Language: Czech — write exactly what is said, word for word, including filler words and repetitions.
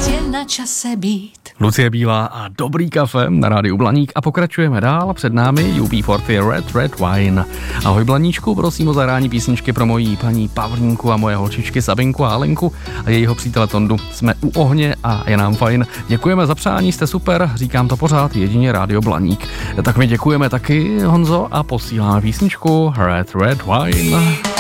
je na čase být. Lucie Bílá a Dobrý kafe na rádiu Blaník a pokračujeme dál. Před námi U B čtyřicet Red Red Wine. Ahoj Blaníčku, prosím o zahrání písničky pro mojí paní Pavlínku a moje holčičky Sabinku a Alenku a jejího přítele Tondu. Jsme u ohně a je nám fajn. Děkujeme za přání, jste super, říkám to pořád, jedině rádio Blaník. Tak my děkujeme taky, Honzo, a posíláme písničku Red Red Wine.